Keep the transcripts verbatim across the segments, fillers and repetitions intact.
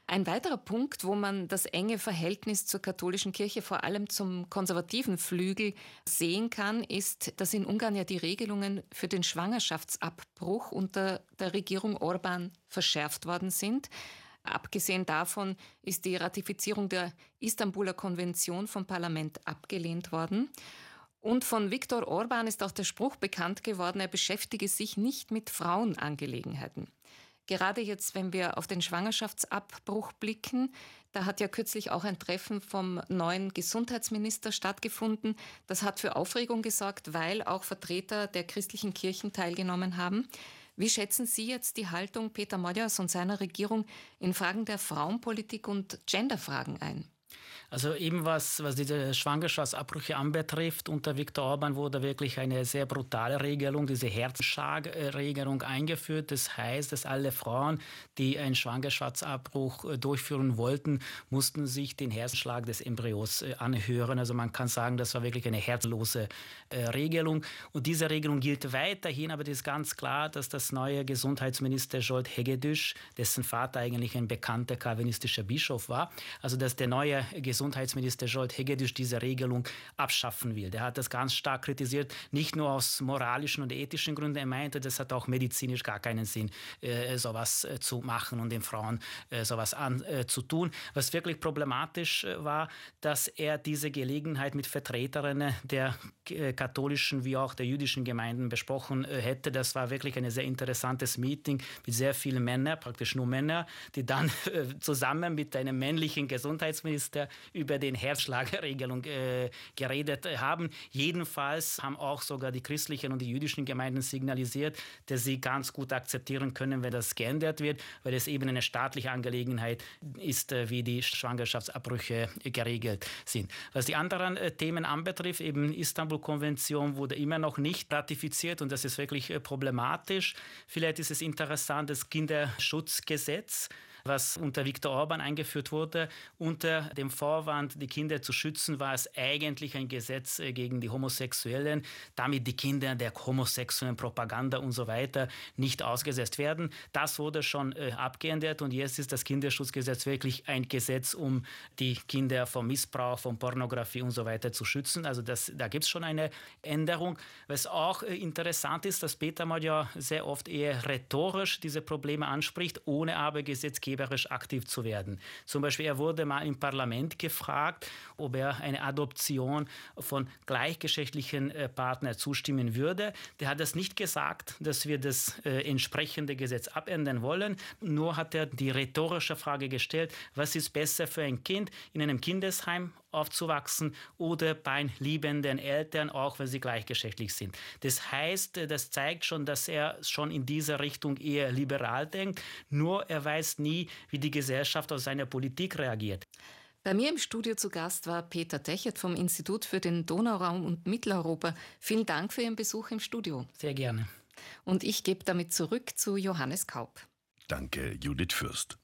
Ein weiterer Punkt, wo man das enge Verhältnis zur katholischen Kirche, vor allem zum konservativen Flügel, sehen kann, ist, dass in Ungarn ja die Regelungen für den Schwangerschaftsabbruch unter der Regierung Orbán verschärft worden sind. Abgesehen davon ist die Ratifizierung der Istanbuler Konvention vom Parlament abgelehnt worden. Und von Viktor Orbán ist auch der Spruch bekannt geworden, er beschäftige sich nicht mit Frauenangelegenheiten. Gerade jetzt, wenn wir auf den Schwangerschaftsabbruch blicken, da hat ja kürzlich auch ein Treffen vom neuen Gesundheitsminister stattgefunden. Das hat für Aufregung gesorgt, weil auch Vertreter der christlichen Kirchen teilgenommen haben. Wie schätzen Sie jetzt die Haltung Péter Magyars und seiner Regierung in Fragen der Frauenpolitik und Genderfragen ein? Also eben was, was diese Schwangerschaftsabbrüche anbetrifft, unter Viktor Orbán wurde wirklich eine sehr brutale Regelung, diese Herzschlagregelung eingeführt. Das heißt, dass alle Frauen, die einen Schwangerschaftsabbruch durchführen wollten, mussten sich den Herzschlag des Embryos anhören. Also man kann sagen, das war wirklich eine herzlose Regelung. Und diese Regelung gilt weiterhin, aber es ist ganz klar, dass das neue Gesundheitsminister Zsolt Hegedűs, dessen Vater eigentlich ein bekannter kalvinistischer Bischof war, also dass der neue Gesundheitsminister Zsolt Hegedűs diese Regelung abschaffen will. Der hat das ganz stark kritisiert, nicht nur aus moralischen und ethischen Gründen. Er meinte, das hat auch medizinisch gar keinen Sinn, äh, sowas äh, zu machen und den Frauen äh, sowas anzutun. Äh, Was wirklich problematisch äh, war, dass er diese Gelegenheit mit Vertreterinnen der äh, katholischen wie auch der jüdischen Gemeinden besprochen äh, hätte. Das war wirklich ein sehr interessantes Meeting mit sehr vielen Männern, praktisch nur Männer, die dann äh, zusammen mit einem männlichen Gesundheitsminister über den Herzschlagregelung äh, geredet haben. Jedenfalls haben auch sogar die christlichen und die jüdischen Gemeinden signalisiert, dass sie ganz gut akzeptieren können, wenn das geändert wird, weil es eben eine staatliche Angelegenheit ist, äh, wie die Schwangerschaftsabbrüche äh, geregelt sind. Was die anderen äh, Themen anbetrifft, eben Istanbul-Konvention wurde immer noch nicht ratifiziert und das ist wirklich äh, problematisch. Vielleicht ist es interessant, das Kinderschutzgesetz, was unter Viktor Orbán eingeführt wurde, unter dem Vorwand, die Kinder zu schützen, war es eigentlich ein Gesetz gegen die Homosexuellen, damit die Kinder der homosexuellen Propaganda und so weiter nicht ausgesetzt werden. Das wurde schon äh, abgeändert und jetzt ist das Kinderschutzgesetz wirklich ein Gesetz, um die Kinder vom Missbrauch, von Pornografie und so weiter zu schützen. Also das, da gibt es schon eine Änderung. Was auch äh, interessant ist, dass Péter Magyar sehr oft eher rhetorisch diese Probleme anspricht, ohne aber gesetzgeberisch aktiv zu werden. Zum Beispiel, er wurde mal im Parlament gefragt, ob er eine Adoption von gleichgeschlechtlichen äh, Partnern zustimmen würde. Der hat das nicht gesagt, dass wir das äh, entsprechende Gesetz abändern wollen. Nur hat er die rhetorische Frage gestellt, was ist besser für ein Kind, in einem Kindesheim aufzuwachsen oder bei liebenden Eltern, auch wenn sie gleichgeschlechtlich sind. Das heißt, das zeigt schon, dass er schon in diese Richtung eher liberal denkt. Nur er weiß nie, wie die Gesellschaft auf seine Politik reagiert. Bei mir im Studio zu Gast war Peter Techert vom Institut für den Donauraum und Mitteleuropa. Vielen Dank für Ihren Besuch im Studio. Sehr gerne. Und ich gebe damit zurück zu Johannes Kaup. Danke, Judith Fürst.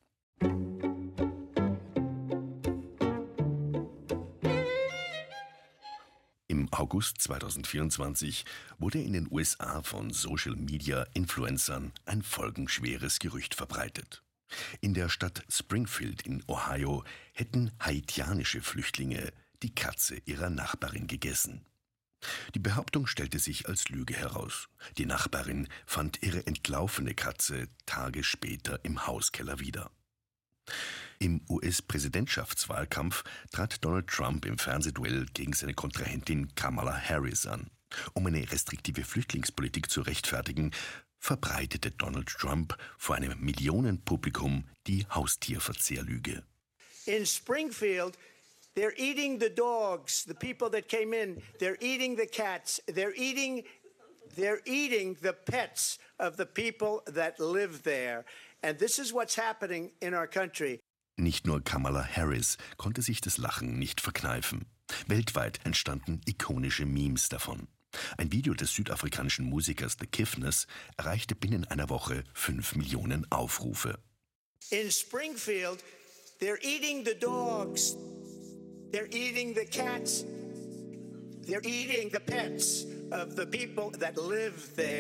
Im August zweitausendvierundzwanzig wurde in den U S A von Social-Media-Influencern ein folgenschweres Gerücht verbreitet. In der Stadt Springfield in Ohio hätten haitianische Flüchtlinge die Katze ihrer Nachbarin gegessen. Die Behauptung stellte sich als Lüge heraus. Die Nachbarin fand ihre entlaufene Katze Tage später im Hauskeller wieder. Im U S-Präsidentschaftswahlkampf trat Donald Trump im Fernsehduell gegen seine Kontrahentin Kamala Harris an. Um eine restriktive Flüchtlingspolitik zu rechtfertigen, verbreitete Donald Trump vor einem Millionenpublikum die Haustierverzehrlüge. In Springfield, they're eating the dogs, the people that came in, they're eating the cats, they're eating they're eating the pets of the people that live there. And this is what's happening in our country. Nicht nur Kamala Harris konnte sich das Lachen nicht verkneifen. Weltweit entstanden ikonische Memes davon. Ein Video des südafrikanischen Musikers The Kiffness erreichte binnen einer Woche fünf Millionen Aufrufe. In Springfield, they're eating the dogs, they're eating the cats, they're eating the pets of the people that live there.